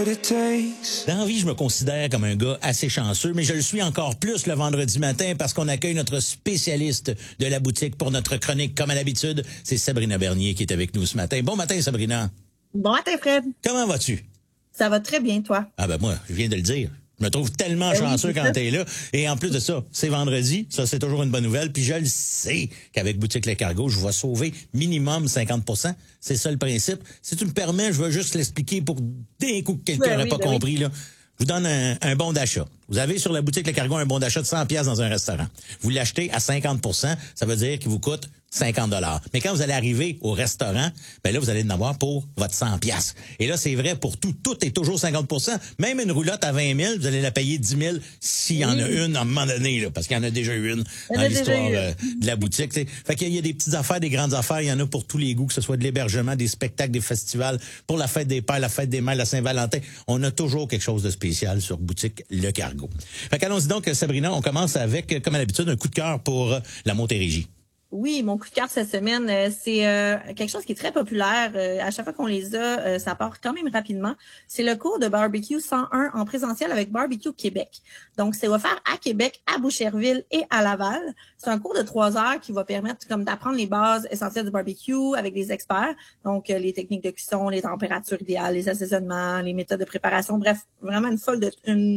Dans la vie, je me considère comme un gars assez chanceux, mais je le suis encore plus le vendredi matin parce qu'on accueille notre spécialiste de la boutique pour notre chronique, comme à l'habitude. C'est Sabrina Bernier qui est avec nous ce matin. Bon matin, Sabrina. Bon matin, Fred. Comment vas-tu? Ça va très bien, toi? Ah ben moi, je viens de le dire. Je me trouve tellement chanceux quand t'es là. Et en plus de ça, c'est vendredi. Ça, c'est toujours une bonne nouvelle. Puis je le sais qu'avec Boutique Le Cargo, je vais sauver minimum 50%. C'est ça le principe. Si tu me permets, je vais juste l'expliquer pour d'un coup que quelqu'un n'aurait pas compris, là. Je vous donne un bon d'achat. Vous avez sur la Boutique Le Cargo un bon d'achat de 100$ dans un restaurant. Vous l'achetez à 50%, ça veut dire qu'il vous coûte 50$. Mais quand vous allez arriver au restaurant, ben là, vous allez en avoir pour votre 100$. Et là, c'est vrai pour tout. Tout est toujours 50%. Même une roulotte à 20 000, vous allez la payer 10 000 s'il y en a une à un moment donné, là, parce qu'il y en a déjà eu une dans l'histoire de la boutique. T'sais. Fait qu'il y a des petites affaires, des grandes affaires. Il y en a pour tous les goûts, que ce soit de l'hébergement, des spectacles, des festivals, pour la fête des pères, la fête des mères, la Saint-Valentin. On a toujours quelque chose de spécial sur Boutique Le Cargo. Fait qu'allons-y donc, Sabrina, on commence avec, comme à l'habitude, un coup de cœur pour la Montérégie. Oui, mon coup de cœur cette semaine, c'est quelque chose qui est très populaire. À chaque fois qu'on les a, ça part quand même rapidement. C'est le cours de barbecue 101 en présentiel avec Barbecue Québec. Donc, c'est offert à Québec, à Boucherville et à Laval. C'est un cours de 3 heures qui va permettre comme d'apprendre les bases essentielles du barbecue avec des experts. Donc, les techniques de cuisson, les températures idéales, les assaisonnements, les méthodes de préparation. Bref, vraiment une foule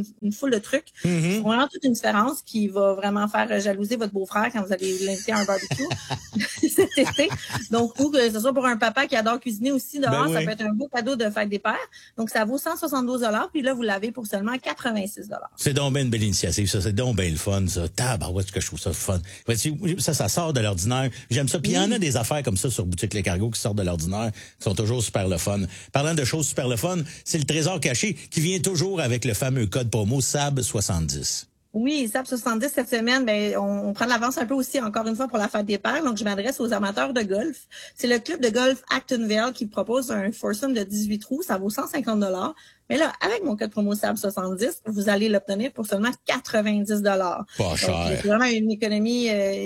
de trucs. C'est vraiment toute une différence qui va vraiment faire jalouser votre beau-frère quand vous allez l'inviter à un barbecue. cet été. Donc, ou que ce soit pour un papa qui adore cuisiner aussi dehors, ça peut être un beau cadeau de fête des pères. Donc, ça vaut 172$, puis là, vous l'avez pour seulement 86$. C'est donc bien une belle initiative, ça. C'est donc bien le fun, ça. Tabarouette, que je trouve ça fun. Ça sort de l'ordinaire. J'aime ça. Puis il y en a des affaires comme ça sur Boutique Les Cargos qui sortent de l'ordinaire, qui sont toujours super le fun. Parlant de choses super le fun, c'est le trésor caché qui vient toujours avec le fameux code promo SAB70. Oui, SAB 70 cette semaine, ben on prend de l'avance un peu aussi encore une fois pour la fête des pères. Donc je m'adresse aux amateurs de golf. C'est le club de golf Actonville qui propose un foursome de 18 trous, ça vaut 150$. Mais là, avec mon code promo SAB 70, vous allez l'obtenir pour seulement 90$. Pas cher. C'est vraiment une économie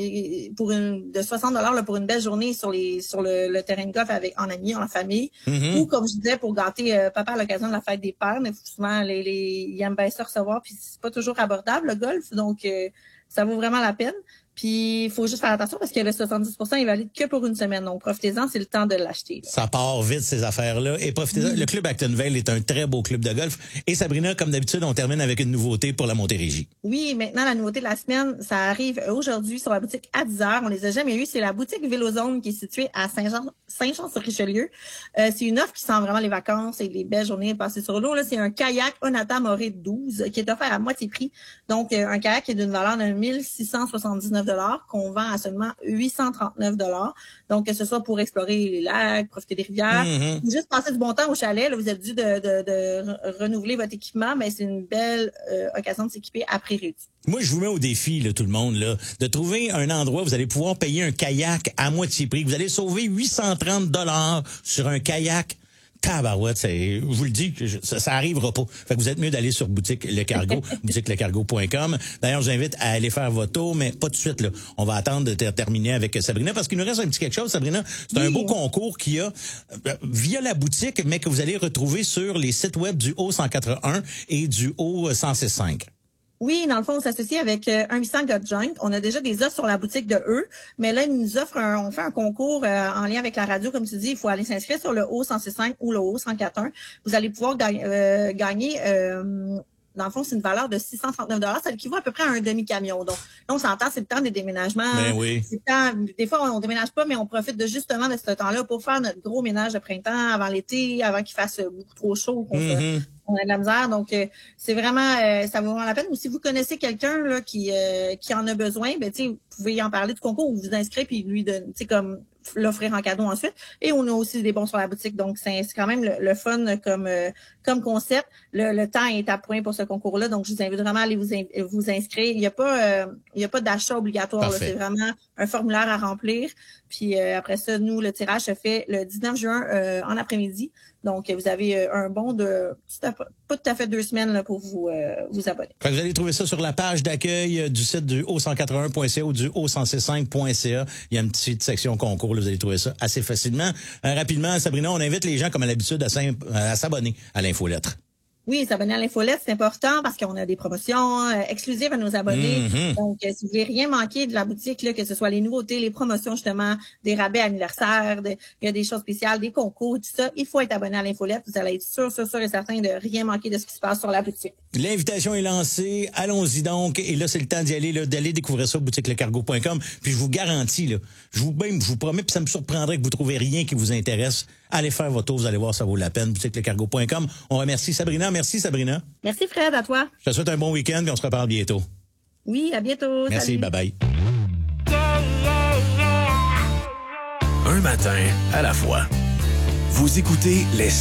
de 60$ là, pour une belle journée sur le terrain de golf en amis, en famille. Ou comme je disais, pour gâter papa à l'occasion de la fête des pères. Mais souvent, ils aiment bien ça recevoir, puis c'est pas toujours abordable le golf, donc ça vaut vraiment la peine. Puis, il faut juste faire attention parce que le 70% est valide que pour une semaine. Donc, profitez-en, c'est le temps de l'acheter. Ça part vite, ces affaires-là. Et profitez-en. Le club Actonville est un très beau club de golf. Et Sabrina, comme d'habitude, on termine avec une nouveauté pour la Montérégie. Oui, maintenant, la nouveauté de la semaine, ça arrive aujourd'hui sur la boutique à 10h. On les a jamais eues. C'est la boutique Vélozone qui est située à Saint-Jean-sur-Richelieu. C'est une offre qui sent vraiment les vacances et les belles journées passées sur l'eau. Là, c'est un kayak Onata Moré 12 qui est offert à moitié prix. Donc, un kayak qui est d'une valeur de 1679$ qu'on vend à seulement 839$. Donc, que ce soit pour explorer les lacs, profiter des rivières, ou juste passer du bon temps au chalet. Là, vous êtes dû de renouveler votre équipement, mais c'est une belle occasion de s'équiper à prix réduit. Moi, je vous mets au défi, là, tout le monde, là, de trouver un endroit où vous allez pouvoir payer un kayak à moitié prix. Vous allez sauver 830$ sur un kayak. Tabarouette, je vous le dis, ça arrivera pas. Fait que vous êtes mieux d'aller sur Boutique Le Cargo, boutiquelecargo.com. D'ailleurs, je vous invite à aller faire votre tour, mais pas tout de suite, là. On va attendre de terminer avec Sabrina, parce qu'il nous reste un petit quelque chose, Sabrina. C'est un beau concours qu'il y a via la boutique, mais que vous allez retrouver sur les sites web du O181 et du O1065. Oui, dans le fond, on s'associe avec 1-800 Got Joint. On a déjà des offres sur la boutique de eux, mais là, ils nous offrent on fait un concours en lien avec la radio, comme tu dis. Il faut aller s'inscrire sur le O165 ou le O1041. Vous allez pouvoir gagner dans le fond, c'est une valeur de 639$. Ça équivaut à peu près à un demi-camion. Donc, là, on s'entend, c'est le temps des déménagements. Ben oui. C'est le temps, des fois, on déménage pas, mais on profite justement de ce temps-là pour faire notre gros ménage de printemps avant l'été, avant qu'il fasse beaucoup trop chaud, on a de la misère. Donc, c'est vraiment, ça vaut vraiment la peine. Ou si vous connaissez quelqu'un là qui en a besoin, ben, tu sais, vous pouvez y en parler du concours ou vous inscrire puis lui donner, tu sais, comme l'offrir en cadeau ensuite. Et on a aussi des bons sur la boutique. Donc, c'est quand même le fun comme concept. Le temps est à point pour ce concours-là. Donc, je vous invite vraiment à aller vous inscrire. Il n'y a pas d'achat obligatoire. Là. C'est vraiment un formulaire à remplir. Puis après ça, nous, le tirage se fait le 19 juin en après-midi. Donc, vous avez un bon de pas tout à fait 2 semaines là, pour vous abonner. Fait que vous allez trouver ça sur la page d'accueil du site du O181.ca ou du O1065.ca. Il y a une petite section concours, là, vous allez trouver ça assez facilement. Rapidement, Sabrina, on invite les gens, comme à l'habitude, à s'abonner à l'infolettre. Oui, s'abonner à l'infolette, c'est important parce qu'on a des promotions exclusives à nos abonnés. Donc, si vous voulez rien manquer de la boutique, là, que ce soit les nouveautés, les promotions, justement, des rabais anniversaires, il y a des choses spéciales, des concours, tout ça, il faut être abonné à l'infolette. Vous allez être sûr et certain de rien manquer de ce qui se passe sur la boutique. L'invitation est lancée. Allons-y donc. Et là, c'est le temps d'y aller, là, d'aller découvrir ça au boutiquelecargo.com. Puis je vous garantis, là, je vous promets, puis ça me surprendrait que vous trouviez rien qui vous intéresse. Allez faire votre tour, vous allez voir, ça vaut la peine. Boutiquelecargo.com. On remercie Sabrina. Merci, Sabrina. Merci, Fred, à toi. Je te souhaite un bon week-end et on se reparle bientôt. Oui, à bientôt. Merci, Salut. bye-bye. Un matin à la fois. Vous écoutez les